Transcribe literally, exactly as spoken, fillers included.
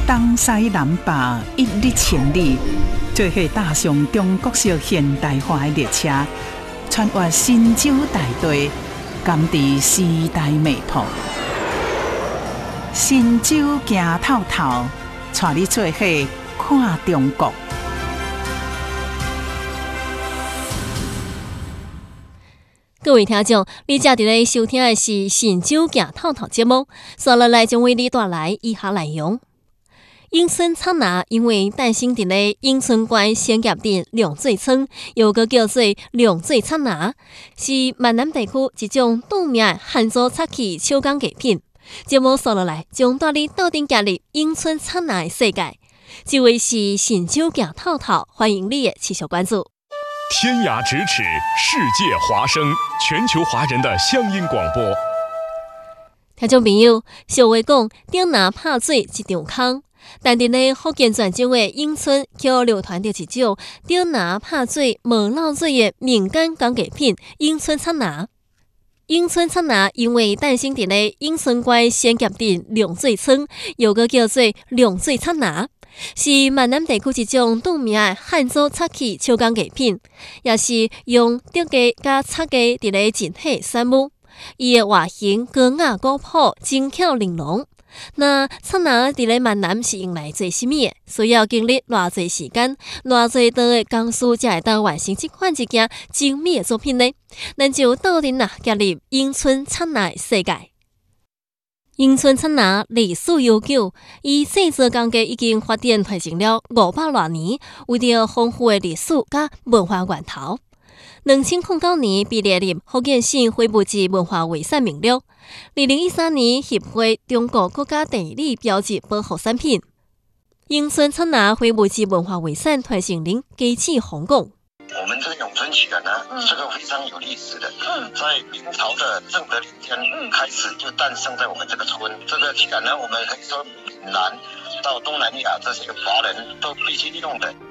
东西南北一日千里，做伙踏上中国式现代化的列车，穿越神州大地，感知时代脉搏。神州行透透，带你做伙看中国。 各位听众，你正伫咧收听的是《神州行透透》节目，接下来将为你带来以下内容。永春插拿因为诞生伫咧永春县仙叶镇凉水村，又个叫做凉水插拿，是闽南地区一种著名的汉族插器手工艺品。节目接下来将带你斗阵行入永春插拿的世界。这位是《神州行透透》，欢迎你的持续关注。 天涯咫尺，世界华声，全球华人的乡音广播。 听众朋友，俗话讲，顶拿拍水一场空。但伫咧福建泉州的永春，却流传着一种顶拿拍水无漏水的民间工艺品——永春插拿。永春插拿因为诞生伫咧永春县仙叶镇凉水村，又个叫做凉水插拿。是闽南地区一种著名的汉族插器手工艺品，也是用竹架甲插架伫咧整体产物。伊的外形高雅古朴，精巧玲珑。那插拿伫咧闽南是用来做甚物的？需要经历偌济时间、偌济道的工序，才会当完成这款一件精美的作品呢？咱就斗阵啊，加入永春插拿的世界。永春插拿历史悠久，伊制作工艺已经发展推进了五百多年，为着丰富的历史甲文化源头。两千零九年被列入福建省非物质文化遗产名录，二零一三年协会中国国家地理标志保护产品。永春插拿非物质文化遗产推行人基启宏讲。 我们这个永春旗杆呢，嗯、这个非常有历史的，嗯、在明朝的正德年间开始就诞生在我们这个村。这个旗杆呢，我们可以说闽南到东南亚这些华人都必须用的。